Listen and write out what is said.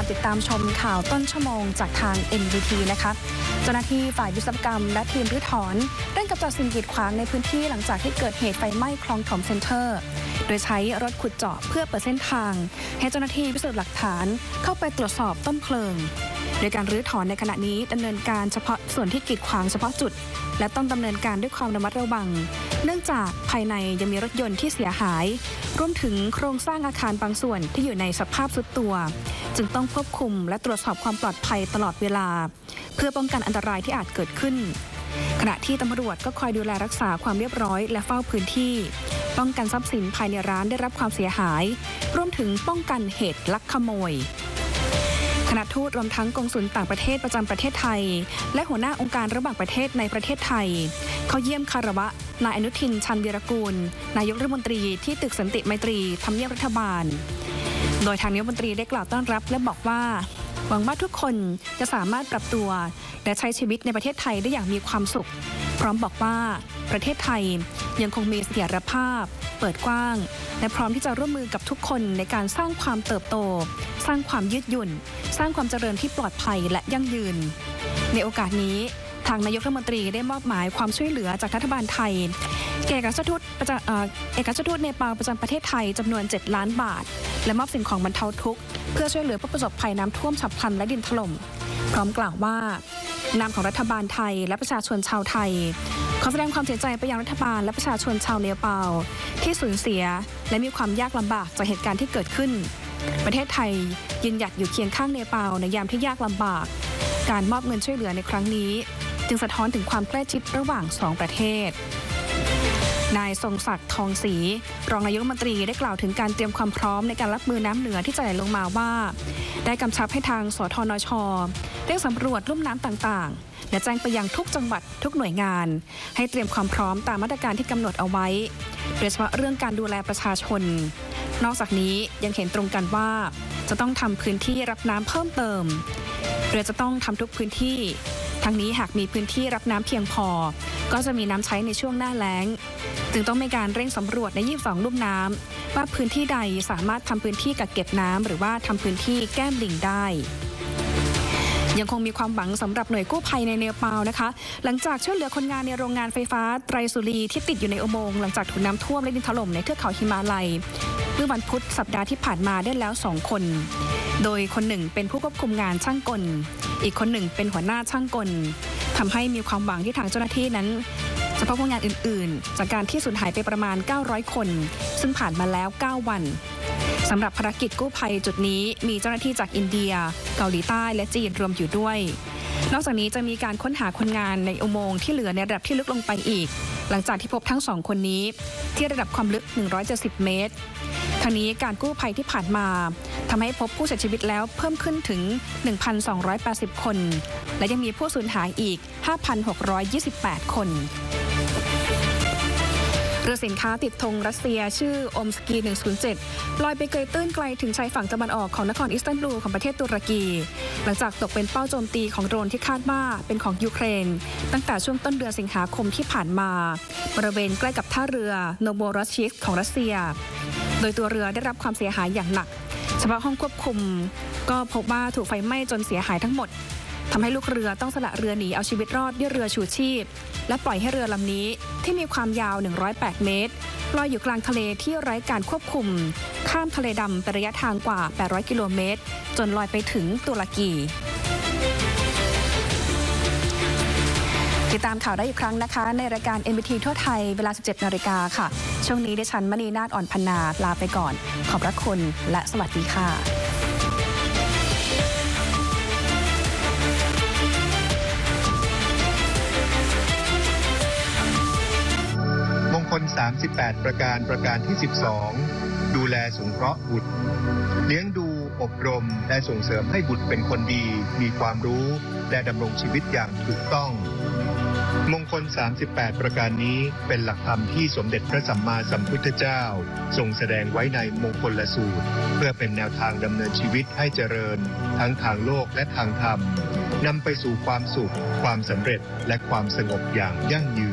ติดตามชมข่าวต้นชั่วโมงจากทาง NBT นะคะเจ้าหน้าที่ฝ่ายวิศวกรรมและทีมรื้อถอนเร่งกำจัดสิ่งกีดขวางในพื้นที่หลังจากที่เกิดเหตุไฟไหม้คลองถมเซ็นเตอร์โดยใช้รถขุดเจาะเพื่อเปิดเส้นทางให้เจ้าหน้าที่พิสูจน์หลักฐานเข้าไปตรวจสอบต้นเพลิงโดยการรื้อถอนในขณะนี้ดำเนินการเฉพาะส่วนที่กีดขวางเฉพาะจุดและต้องดำเนินการด้วยความระมัดระวังเนื่องจากภายในยังมีรถยนต์ที่เสียหายรวมถึงโครงสร้างอาคารบางส่วนที่อยู่ในสภาพทรุดตัวจึงต้องควบคุมและตรวจสอบความปลอดภัยตลอดเวลาเพื่อป้องกันอันตรายที่อาจเกิดขึ้นขณะที่ตำรวจก็คอยดูแลรักษาความเรียบร้อยและเฝ้าพื้นที่ป้องกันทรัพย์สินภายในร้านได้รับความเสียหายรวมถึงป้องกันเหตุลักขโมยคณะทูตรวมทั้งกงสุลต่างประเทศประจำประเทศไทยและหัวหน้าองค์การระหว่างประเทศในประเทศไทยเข้าเยี่ยมคารวะนายอนุทินชาญวีรกูลนายกรัฐมนตรีที่ตึกสันติไมตรีทำเนียบรัฐบาลโดยทางนายกรัฐมนตรีได้กล่าวต้อนรับและบอกว่าหวังว่าทุกคนจะสามารถปรับตัวและใช้ชีวิตในประเทศไทยได้อย่างมีความสุขพร้อมบอกว่าประเทศไทยยังคงมีเสถียรภาพเปิดกว้างและพร้อมที่จะร่วมมือกับทุกคนในการสร้างความเติบโตสร้างความยืดหยุ่นสร้างความเจริญที่ปลอดภัยและยั่งยืนในโอกาสนี้ทางนายกรัฐมนตรีได้มอบหมายความช่วยเหลือจากรัฐบาลไทยแก่เอกอัครทูตเนปาลประจำประเทศไทยจำนวน7 ล้านบาทและมอบสิ่งของบรรเทาทุกข์เพื่อช่วยเหลือผู้ประสบภัยน้ำท่วมฉับพลันและดินถล่มพร้อมกล่าวว่านามของรัฐบาลไทยและประชาชนชาวไทยขอแสดงความเสียใจไปยังรัฐบาลและประชาชนชาวเนปาลที่สูญเสียและมีความยากลำบากจากเหตุการณ์ที่เกิดขึ้นประเทศไทยยืนหยัดอยู่เคียงข้างเนปาลในยามที่ยากลำบากการมอบเงินช่วยเหลือในครั้งนี้จึงสะท้อนถึงความใกล้ชิดระหว่าง2 ประเทศนายทรงศักดิ์ทองศรีรองนายกรัฐมนตรีได้กล่าวถึงการเตรียมความพร้อมในการรับมือน้ำเหนือที่จะไหลลงมาว่าได้กำชับให้ทางสทนช.เร่งสำรวจลุ่มน้ำต่างๆและแจ้งไปยังทุกจังหวัดทุกหน่วยงานให้เตรียมความพร้อมตามมาตรการที่กำหนดเอาไว้โดยเฉพาะเรื่องการดูแลประชาชนนอกจากนี้ยังเห็นตรงกันว่าจะต้องทำพื้นที่รับน้ำเพิ่มเติมโดยจะต้องทำทุกพื้นที่ทั้งนี้หากมีพื้นที่รับน้ำเพียงพอก็จะมีน้ำใช้ในช่วงหน้าแล้งจึงต้องมีการเร่งสำรวจใน22 ลุ่มน้ำว่าพื้นที่ใดสามารถทำพื้นที่กักเก็บน้ำหรือว่าทำพื้นที่แก้มลิงได้ยังคงมีความหวังสำหรับหน่วยกู้ภัยในเนปาลนะคะหลังจากช่วยเหลือคนงานในโรงงานไฟฟ้าไตรสุรีที่ติดอยู่ในอุโมงค์หลังจากถูกน้ำท่วมและดินถล่มในเทือกเขาหิมาลัยเมื่อวันพุธสัปดาห์ที่ผ่านมาได้แล้ว2 คนโดยคนหนึ่งเป็นผู้ควบคุมงานช่างกลอีกคนหนึ่งเป็นหัวหน้าช่างกลทำให้มีความหวังที่ทางเจ้าหน้าที่นั้นจะพบพวกงานอื่นๆจากการที่สูญหายไปประมาณ900 คนซึ่งผ่านมาแล้ว9 วันสำหรับภารกิจกู้ภัยจุดนี้มีเจ้าหน้าที่จากอินเดียเกาหลีใต้และจีนรวมอยู่ด้วยนอกจากนี้จะมีการค้นหาคนงานในอุโมงค์ที่เหลือในระดับที่ลึกลงไปอีกหลังจากที่พบทั้ง2 คนนี้ที่ระดับความลึก170 เมตรทั้งนี้การกู้ภัยที่ผ่านมาทำให้พบผู้เสียชีวิตแล้วเพิ่มขึ้นถึง 1,280 คนและยังมีผู้สูญหายอีก 5,628 คนเรือสินค้าติดธงรัสเซียชื่ออมสกี 107 ลอยไปเกยตื้นไกลถึงชายฝั่งตะวันออกของนครอิสตันบูลของประเทศตุรกีหลังจากตกเป็นเป้าโจมตีของโดรนที่คาดว่าเป็นของยูเครนตั้งแต่ช่วงต้นเดือนสิงหาคมที่ผ่านมาบริเวณใกล้กับท่าเรือโนโวโรชิสของรัสเซียโดยตัวเรือได้รับความเสียหายอย่างหนักเฉพาะห้องควบคุมก็พบว่าถูกไฟไหม้จนเสียหายทั้งหมดทำให้ลูกเรือต้องสละเรือหนีเอาชีวิตรอดด้วยเรือชูชีพและปล่อยให้เรือลำนี้ที่มีความยาว108 เมตรลอยอยู่กลางทะเลที่ไร้การควบคุมข้ามทะเลดำเป็นระยะทางกว่า800 กิโลเมตรจนลอยไปถึงตุรกีติดตามข่าวได้อีกครั้งนะคะในรายการ NBT ทั่วไทยเวลา 17 นาฬิกาค่ะช่วงนี้ดิฉันมณีนาฏอ่อนพนาลาไปก่อนขอบพระคุณและสวัสดีค่ะมงคล38 ประการที่ 12 ดูแลสงเคราะห์บุตรเลี้ยงดูอบรมและส่งเสริมให้บุตรเป็นคนดีมีความรู้และดำรงชีวิตอย่างถูกต้องมงคล38 ประการนี้เป็นหลักธรรมที่สมเด็จพระสัมมาสัมพุทธเจ้าทรงแสดงไว้ในมงคลสูตรเพื่อเป็นแนวทางดำเนินชีวิตให้เจริญทั้งทางโลกและทางธรรมนำไปสู่ความสุขความสำเร็จและความสงบอย่างยั่งยืน